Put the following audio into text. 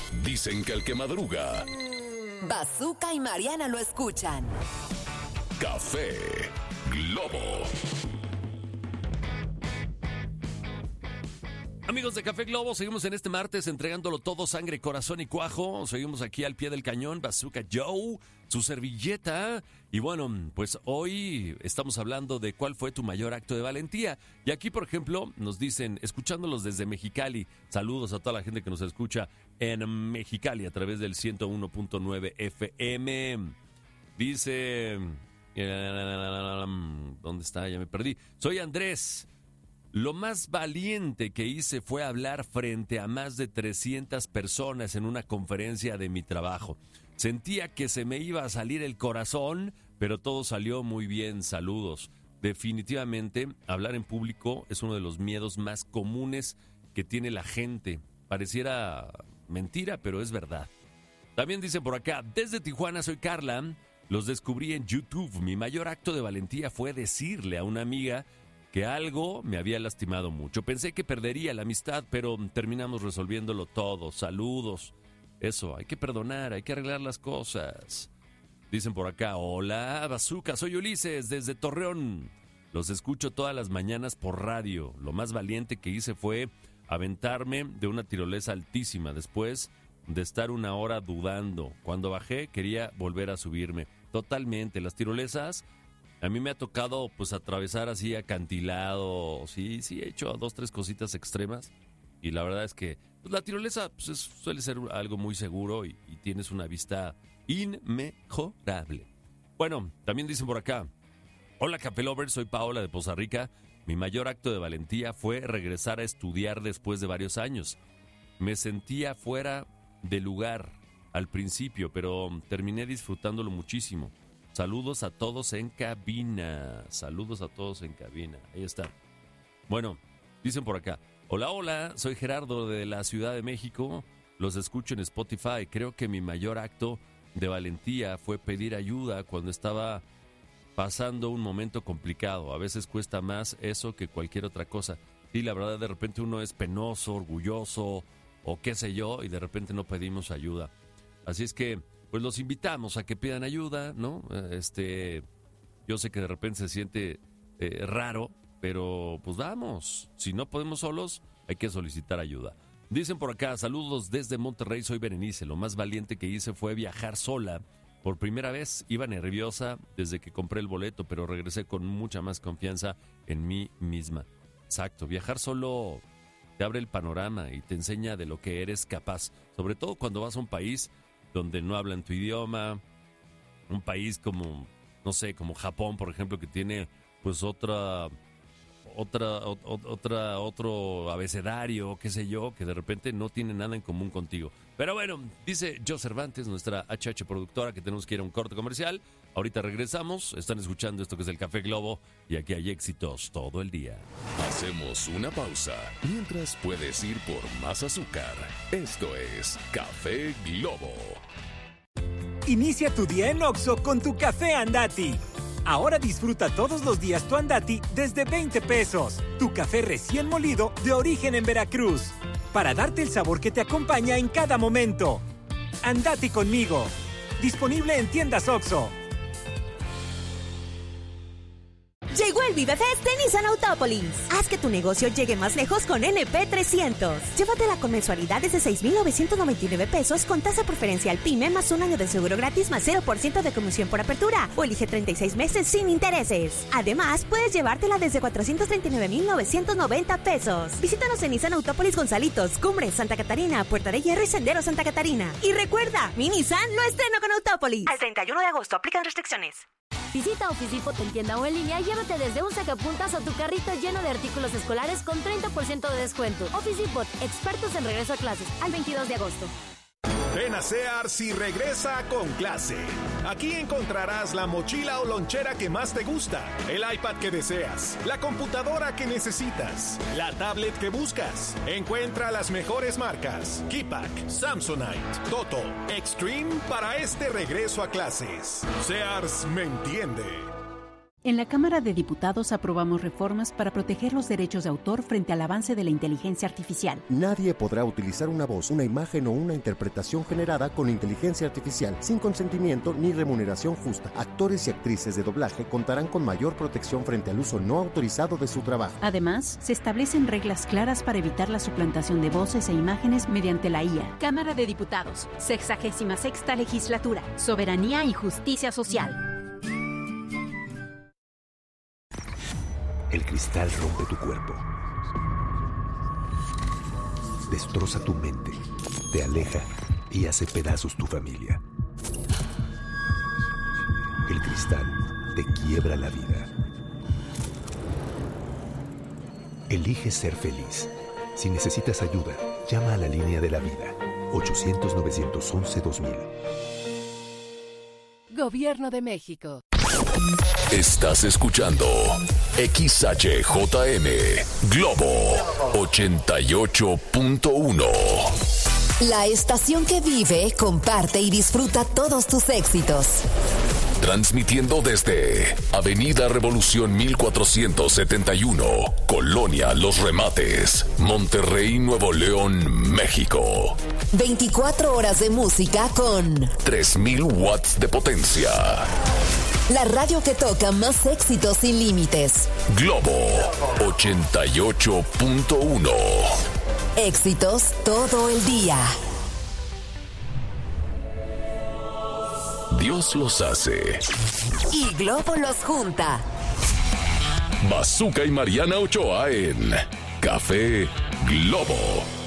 Dicen que el que madruga, Bazooka y Mariana lo escuchan. Café Globo. Amigos de Café Globo, seguimos en este martes entregándolo todo, sangre, corazón y cuajo. Seguimos aquí al pie del cañón, Bazooka Joe, su servilleta. Y bueno, pues hoy estamos hablando de cuál fue tu mayor acto de valentía. Y aquí, por ejemplo, nos dicen, escuchándolos desde Mexicali, saludos a toda la gente que nos escucha en Mexicali a través del 101.9 FM. Dice, ¿dónde está? Ya me perdí. Soy Andrés. Lo más valiente que hice fue hablar frente a más de 300 personas en una conferencia de mi trabajo. Sentía que se me iba a salir el corazón, pero todo salió muy bien. Saludos. Definitivamente, hablar en público es uno de los miedos más comunes que tiene la gente. Pareciera mentira, pero es verdad. También dice por acá, desde Tijuana soy Carla. Los descubrí en YouTube. Mi mayor acto de valentía fue decirle a una amiga que algo me había lastimado mucho. Pensé que perdería la amistad, pero terminamos resolviéndolo todo. Saludos. Eso, hay que perdonar, hay que arreglar las cosas. Dicen por acá, hola, Bazooka, soy Ulises, desde Torreón. Los escucho todas las mañanas por radio. Lo más valiente que hice fue aventarme de una tirolesa altísima después de estar una hora dudando. Cuando bajé, quería volver a subirme. Totalmente, las tirolesas... A mí me ha tocado, pues, atravesar así acantilado. Sí, he hecho 2, 3 cositas extremas. Y la verdad es que pues, la tirolesa pues, suele ser algo muy seguro y tienes una vista inmejorable. Bueno, también dicen por acá. Hola, Café Lovers, soy Paola de Poza Rica. Mi mayor acto de valentía fue regresar a estudiar después de varios años. Me sentía fuera de lugar al principio, pero terminé disfrutándolo muchísimo. Saludos a todos en cabina. Saludos a todos en cabina. Ahí está. Bueno, dicen por acá. Hola, soy Gerardo de la Ciudad de México. Los escucho en Spotify. Creo que mi mayor acto de valentía fue pedir ayuda cuando estaba pasando un momento complicado. A veces cuesta más eso que cualquier otra cosa. Sí, la verdad, de repente uno es penoso, orgulloso o qué sé yo, y de repente no pedimos ayuda. Así es que pues los invitamos a que pidan ayuda, ¿no? Yo sé que de repente se siente raro, pero pues vamos. Si no podemos solos, hay que solicitar ayuda. Dicen por acá, saludos desde Monterrey, soy Berenice. Lo más valiente que hice fue viajar sola. Por primera vez iba nerviosa desde que compré el boleto, pero regresé con mucha más confianza en mí misma. Exacto, viajar solo te abre el panorama y te enseña de lo que eres capaz. Sobre todo cuando vas a un país donde no hablan tu idioma, un país como, no sé, como Japón, por ejemplo, que tiene pues otro abecedario, qué sé yo, que de repente no tiene nada en común contigo. Pero bueno, dice Jo Cervantes, nuestra HH productora, que tenemos que ir a un corte comercial. Ahorita regresamos, están escuchando esto que es el Café Globo y aquí hay éxitos todo el día. Hacemos una pausa. Mientras puedes ir por más azúcar. Esto es Café Globo. Inicia tu día en Oxxo con tu café Andati. Ahora disfruta todos los días tu Andati desde 20 pesos. Tu café recién molido de origen en Veracruz. Para darte el sabor que te acompaña en cada momento. Andati conmigo. Disponible en tiendas Oxxo. Llegó el ViveFest de Nissan Autópolis. Haz que tu negocio llegue más lejos con NP300. Llévatela con mensualidades de 6,999 pesos con tasa preferencial PYME más un año de seguro gratis más 0% de comisión por apertura o elige 36 meses sin intereses. Además, puedes llevártela desde 439,990 pesos. Visítanos en Nissan Autópolis Gonzalitos, Cumbres, Santa Catarina, Puerta de Hierro y Sendero Santa Catarina. Y recuerda, mi Nissan lo estreno con Autópolis. Al 31 de agosto aplican restricciones. Visita Office Depot en tienda o en línea y llévate desde un sacapuntas o tu carrito lleno de artículos escolares con 30% de descuento. Office Depot, expertos en regreso a clases, al 22 de agosto. Ven a Sears y regresa con clase. Aquí encontrarás la mochila o lonchera que más te gusta, el iPad que deseas, la computadora que necesitas, la tablet que buscas. Encuentra las mejores marcas: Keypack, Samsonite, Toto, Extreme para este regreso a clases. Sears me entiende. En la Cámara de Diputados aprobamos reformas para proteger los derechos de autor frente al avance de la inteligencia artificial. Nadie podrá utilizar una voz, una imagen o una interpretación generada con inteligencia artificial sin consentimiento ni remuneración justa. Actores y actrices de doblaje contarán con mayor protección frente al uso no autorizado de su trabajo. Además, se establecen reglas claras para evitar la suplantación de voces e imágenes mediante la IA. Cámara de Diputados, 66ª Legislatura, Soberanía y Justicia Social. El cristal rompe tu cuerpo, destroza tu mente, te aleja y hace pedazos tu familia. El cristal te quiebra la vida. Elige ser feliz. Si necesitas ayuda, llama a la línea de la vida, 800-911-2000. Gobierno de México. Estás escuchando XHJM Globo 88.1. La estación que vive, comparte y disfruta todos tus éxitos. Transmitiendo desde Avenida Revolución 1471, Colonia Los Remates, Monterrey, Nuevo León, México. 24 horas de música con 3000 watts de potencia. La radio que toca más éxitos sin límites. Globo 88.1. Éxitos todo el día. Dios los hace y Globo los junta. Bazooka y Mariana Ochoa en Café Globo.